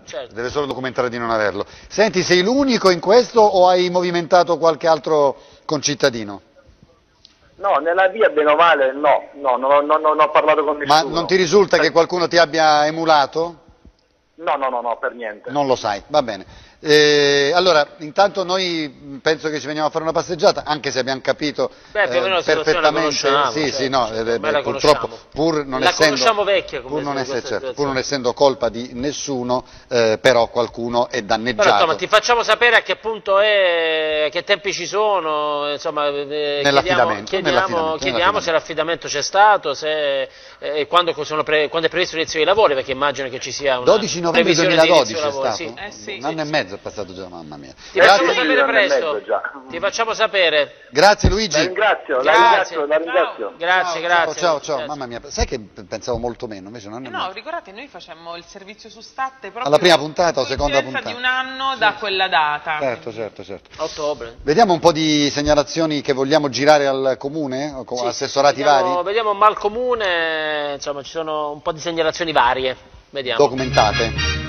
certo. Deve solo documentare di non averlo. Senti, sei l'unico in questo o hai movimentato qualche altro concittadino? No, nella via bene o male non ho parlato con Ma nessuno. non ti risulta che qualcuno ti abbia emulato? No, per niente. Non lo sai, va bene. Allora, intanto noi penso che ci veniamo a fare una passeggiata, anche se abbiamo capito Beh, più o meno la situazione la conosciamo, sì, certo, sì, no, certo, ormai la purtroppo, conosciamo. pur non La essendo, conosciamo vecchia come certo, pur non essendo colpa di nessuno, però qualcuno è Però danneggiato. insomma ti facciamo sapere a che punto è, che tempi ci sono, insomma chiediamo se l'affidamento c'è stato, quando è previsto l'inizio dei lavori, perché immagino che ci sia una 12 novembre previsione 2012 di è inizio stato? lavori, Un anno e mezzo è passato già, mamma mia. Ti facciamo Grazie, sapere un anno e presto, mezzo già. ti facciamo sapere. grazie Luigi. La ringrazio, Grazie. la ringrazio. Grazie, grazie. Ciao, Grazie. mamma mia, sai che pensavo molto meno, invece non è No, ricordate, noi facemmo il servizio su Statte proprio alla prima puntata o in seconda coincidenza puntata? di un anno da quella data. Certo. Ottobre. Vediamo un po' di segnalazioni che vogliamo girare al comune, o assessorati vari, Vediamo mal comune, insomma ci sono un po' di segnalazioni varie, vediamo. documentate.